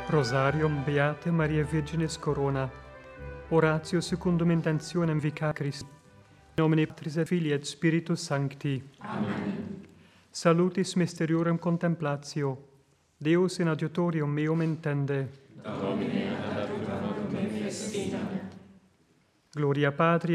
Rosarium Beate Maria Virginis Corona. Oratio secundum intentionem vica Christi. In nomine Patris et Filii et Spiritus Sancti. Amen. Salutis mysteriorem contemplatio. Deus in adiutorium meum intende. Domine ad adiutorium me festina. Gloria Patri